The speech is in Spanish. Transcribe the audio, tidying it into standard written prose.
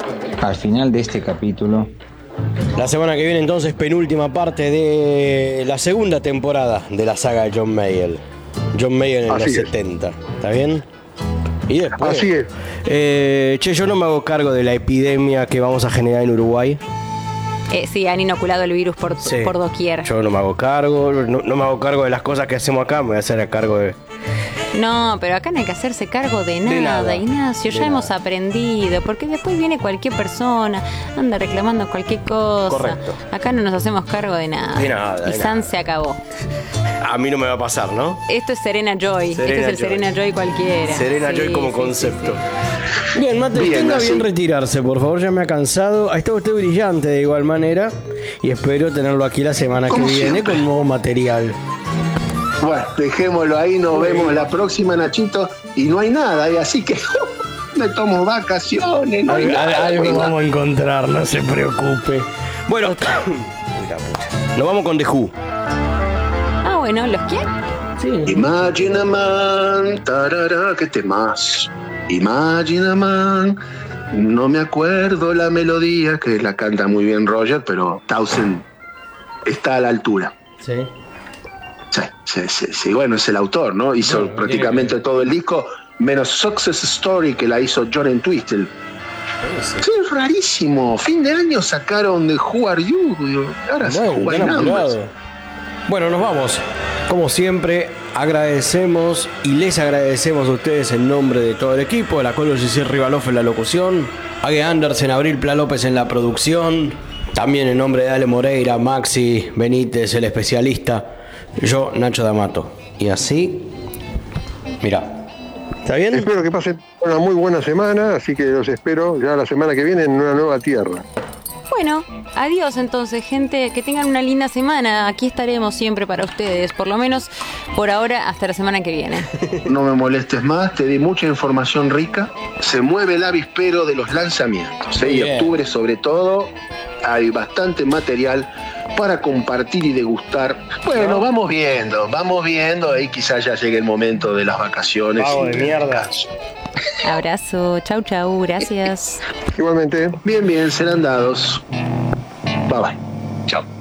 al final de este capítulo. La semana que viene entonces penúltima parte de la segunda temporada de la saga de John Mayall. John Mayall en los 70, ¿está bien? Y después, así es. Yo no me hago cargo de la epidemia que vamos a generar en Uruguay. Sí, han inoculado el virus por doquier. Yo no me hago cargo, no me hago cargo de las cosas que hacemos acá, me voy a hacer a cargo de... No, pero acá no hay que hacerse cargo de nada, Ignacio, ya hemos aprendido, porque después viene cualquier persona, anda reclamando cualquier cosa. Correcto. Acá no nos hacemos cargo de nada. De nada. Y San se acabó. A mí no me va a pasar, ¿no? Esto es Serena Joy. Este es el Serena Joy cualquiera. Serena Joy como concepto. Sí. Bien, Mate, tenga bien retirarse, por favor, ya me ha cansado. Ha estado usted brillante de igual manera y espero tenerlo aquí la semana que viene con nuevo material. Bueno, dejémoslo ahí, nos vemos la próxima, Nachito, y no hay nada, así que me tomo vacaciones. No hay nada, algo vamos a encontrar, no se preocupe. Bueno, nos vamos con The Who. Ah, bueno, ¿los quién? Sí. Imagine a Man, tarara, ¿qué temas? Imagine a Man, no me acuerdo la melodía, que la canta muy bien Roger, pero Townsend está a la altura. Sí. Sí, bueno, es el autor, ¿no? Hizo prácticamente todo el disco, menos Success Story, que la hizo John Entwistle. Sí, es rarísimo. Fin de año sacaron de Who Are You. Ahora se Bueno, nos vamos. Como siempre, agradecemos y les agradecemos a ustedes en nombre de todo el equipo, de la cual José Rivaloff en la locución, Ague Andersen, Abril Pla López en la producción, también en nombre de Ale Moreira, Maxi Benítez, el especialista, yo, Nacho D'Amato. Y así, mira, ¿está bien? Espero que pasen una muy buena semana, así que los espero ya la semana que viene en una nueva tierra. Bueno, adiós entonces, gente, que tengan una linda semana. Aquí estaremos siempre para ustedes, por lo menos por ahora, hasta la semana que viene. No me molestes más, te di mucha información rica. Se mueve el avispero de los lanzamientos, y octubre sobre todo hay bastante material para compartir y degustar. Bueno, vamos viendo, ahí quizás ya llegue el momento de las vacaciones. Vago de mierda. Abrazo, chau, gracias. Igualmente. Bien, serán dados. Bye. Chao.